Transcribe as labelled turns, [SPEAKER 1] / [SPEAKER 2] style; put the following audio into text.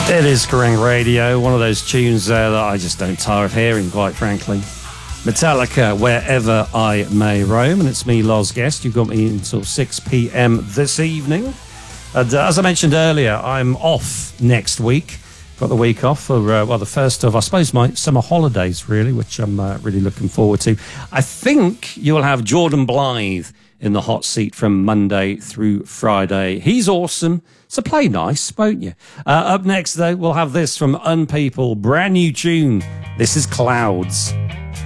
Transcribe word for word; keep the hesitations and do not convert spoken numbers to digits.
[SPEAKER 1] It is Kerrang Radio, one of those tunes there that I just don't tire of hearing, quite frankly. Metallica, Wherever I May Roam, and it's me, Loz Guest. You've got me until six p.m. this evening. And uh, as I mentioned earlier, I'm off next week. Got the week off for, uh, well, the first of, I suppose, my summer holidays, really, which I'm uh, really looking forward to. I think you'll have Jordan Blythe in the hot seat from Monday through Friday. He's awesome. So play nice, won't you? Uh, up next, though, we'll have this from Unpeople. Brand new tune. This is Clouds.